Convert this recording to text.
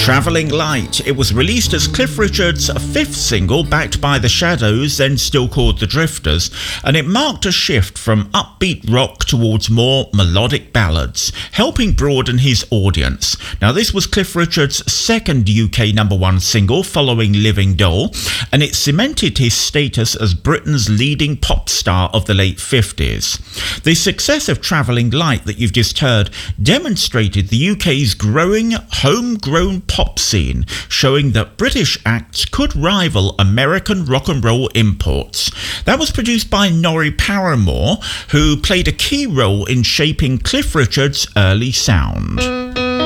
Travelling Light. It was released as Cliff Richard's fifth single, backed by The Shadows, then still called The Drifters, and it marked a shift from upbeat rock towards more melodic ballads, helping broaden his audience. Now, this was Cliff Richard's second UK #1 single following Living Doll, and it cemented his status as Britain's leading pop star of the late 50s. The success of Travelling Light that you've just heard demonstrated the UK's growing homegrown pop scene, showing that British acts could rival American rock and roll imports. That was produced by Norrie Paramore, who played a key role in shaping Cliff Richard's early sound.